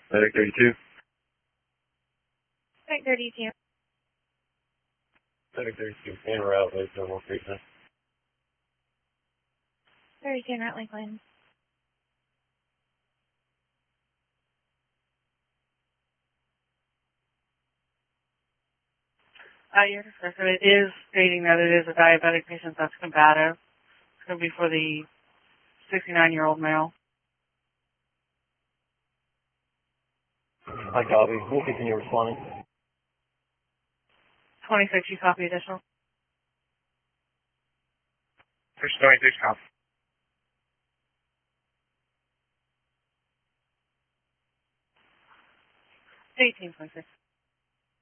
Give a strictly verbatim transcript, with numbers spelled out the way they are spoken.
Medic thirty-two. Medic thirty-two. Medic thirty-two. En route, Lake Thermal treatment. thirty-two in route, Lakeland. Uh, you're correct. It is stating that it is a diabetic patient that's combative. It's going to be for the sixty-nine-year-old male. I copy. We'll continue responding. twenty-six, you copy additional? Push twenty-six, copy. eighteen, twenty-six.